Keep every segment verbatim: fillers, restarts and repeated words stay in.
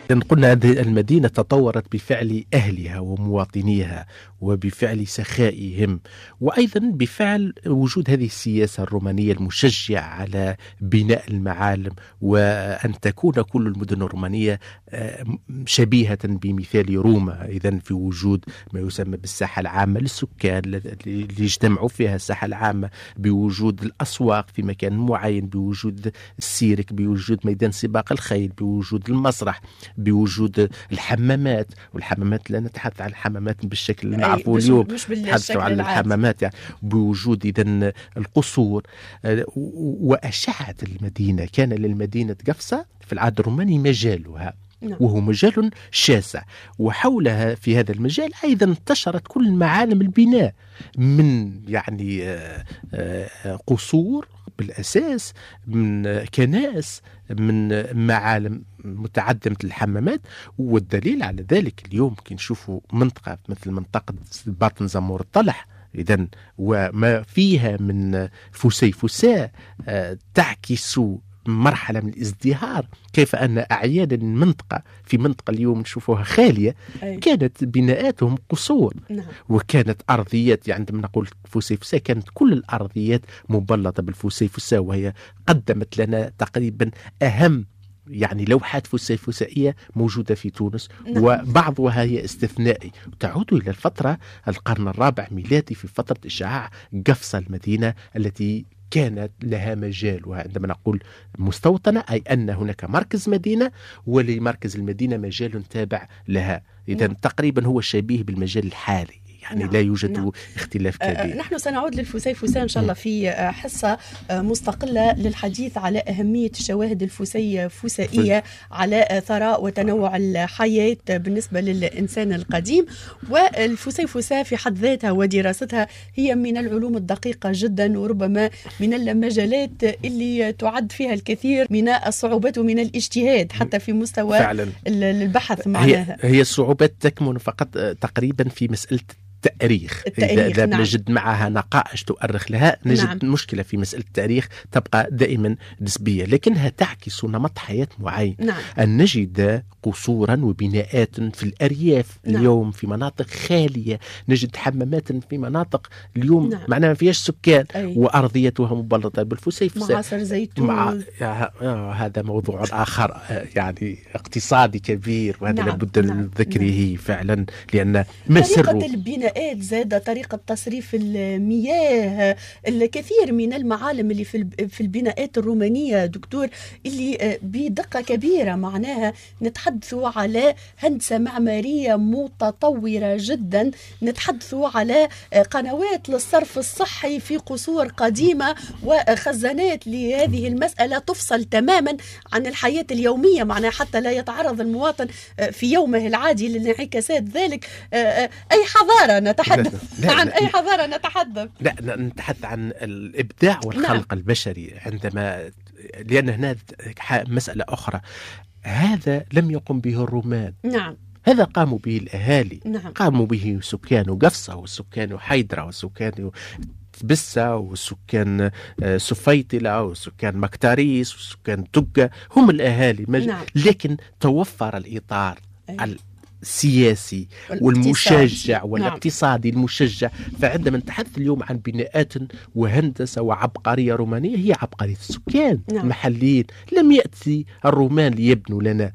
لأن قلنا هذه المدينة تطورت بفعل أهلها ومواطنيها وبفعل سخائهم، وأيضا بفعل وجود هذه السياسة الرومانية المشجعة على بناء المعالم، وأن تكون كل المدن الرومانية شبيهة بمثال روما. إذن في وجود ما يسمى بالساحة العامة للسكان اللي يجتمعوا فيها، الساحة العامة بوجود الأسواق في مكان معين، بوجود السيرك، بوجود ميدان سباق الخيل، بوجود المسرح، بوجود الحمامات. والحمامات لا نتحدث عن الحمامات بالشكل اللي نعرفه اليوم، نتحدث عن الحمامات يعني بوجود إذن القصور. وأشعت المدينة، كان للمدينة قفصة في العهد الروماني مجالها، وهو مجال شاسع، وحولها في هذا المجال أيضا انتشرت كل معالم البناء، من يعني قصور بالأساس، من كنائس، من معالم متعدمة الحمامات. والدليل على ذلك اليوم كي نشوفوا منطقة مثل منطقة باطن زمور الطلح، إذن وما فيها من فسيفساء تعكس مرحلة من الازدهار، كيف أن أعيان المنطقة في منطقة اليوم نشوفوها خالية أي. كانت بناءاتهم قصور. نعم. وكانت أرضيات، يعني عندما نقول فسيفساء كانت كل الأرضيات مبلطة بالفسيفساء، وهي قدمت لنا تقريبا أهم يعني لوحات فسيفسائية موجودة في تونس. نعم. وبعضها هي استثنائي تعود إلى الفترة القرن الرابع ميلادي، في فترة إشعاع قفصة المدينة التي كانت لها مجال. وعندما نقول مستوطنة أي أن هناك مركز مدينة، ولمركز المدينة مجال تابع لها. إذن نعم. تقريبا هو شبيه بالمجال الحالي، يعني نعم. لا يوجد نعم. اختلاف كبير. نحن سنعود للفسيفساء إن شاء الله في حصة مستقلة للحديث على أهمية الشواهد الفسيفسائية على ثراء وتنوع الحياة بالنسبة للإنسان القديم. والفسيفساء في حد ذاتها ودراستها هي من العلوم الدقيقة جدا، وربما من المجالات اللي تعد فيها الكثير من الصعوبات ومن الاجتهاد حتى في مستوى فعلا. البحث معناها. هي, هي الصعوبات تكمن فقط تقريبا في مسألة التاريخ. التاريخ إذا نعم. نجد معها نقائش تؤرخ لها، نجد نعم. مشكلة في مسألة التاريخ تبقى دائما نسبية، لكنها تعكس نمط حياة معين. نعم. أن نجد قصورا وبناءات في الأرياف نعم. اليوم في مناطق خالية، نجد حمامات في مناطق اليوم نعم. معناها ما فيهاش سكان أي. وأرضيتها مبلطة بالفسيفساء، معصر زيتون مع... هذا موضوع آخر يعني اقتصادي كبير، وهذا نعم. لابد نعم. من ذكره نعم. فعلا، لأن ما طريقة البناء زاد طريقة تصريف المياه، الكثير من المعالم اللي في البناءات الرومانية دكتور اللي بدقة كبيرة، معناها نتحدث على هندسة معمارية متطورة جدا، نتحدث على قنوات للصرف الصحي في قصور قديمة، وخزانات لهذه المسألة تفصل تماما عن الحياة اليومية، معناها حتى لا يتعرض المواطن في يومه العادي لانعكاسات ذلك. أي حضارة نتحدث لا لا عن لا أي حضارة نتحدث؟ لا نتحدث عن الإبداع والخلق نعم. البشري، عندما لأن هنا مسألة أخرى، هذا لم يقم به الرومان. نعم. هذا قاموا به الأهالي. نعم. قاموا به سكان قفصة وسكان حيدرة وسكان بسة وسكان سفيطلة وسكان مكتاريس وسكان دقة، هم الأهالي. نعم. لكن توفر الإطار أي. السياسي والمشجع والاقتصادي نعم. المشجع. فعندما نتحدث اليوم عن بناءات وهندسة وعبقرية رومانية، هي عبقرية السكان نعم. المحليين. لم يأتي الرومان ليبنوا لنا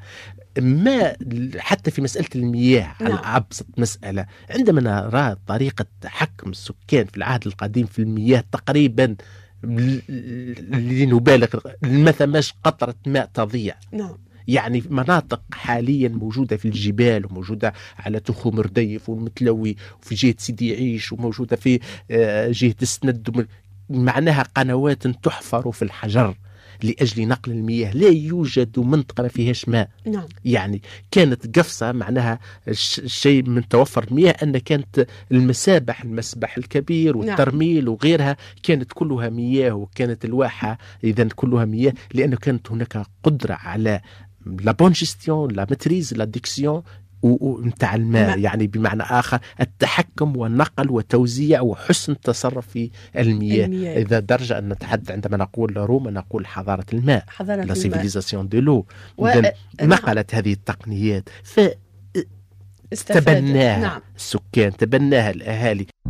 ما حتى في مسألة المياه نعم. على أبسط مسألة، عندما نرى طريقة حكم السكان في العهد القديم في المياه تقريبا لنبالغ ما ثماش قطرة ماء تضيع نعم. يعني مناطق حاليا موجودة في الجبال وموجودة على تخوم رديف والمتلوي وفي جهة سيدي عيش وموجودة في جهة السند، معناها قنوات تحفر في الحجر لأجل نقل المياه. لا يوجد منطقة ما فيهاش ماء نعم. يعني كانت قفصة معناها الشيء من توفر المياه أن كانت المسابح المسبح الكبير والترميل نعم. وغيرها كانت كلها مياه، وكانت الواحة إذن كلها مياه، لأنه كانت هناك قدرة على لا بون جيستيون لا ماتريز لا ديكسيون ومتاع الماء، يعني بمعنى آخر التحكم والنقل وتوزيع وحسن التصرف في المياه, المياه. إذا درجة أن نتحدث عندما نقول روما نقول حضارة الماء، حضارة لا سيفيليزاسيون دو لو، و... نقلت هذه التقنيات ف تبناها نعم. السكان، تبناها الأهالي،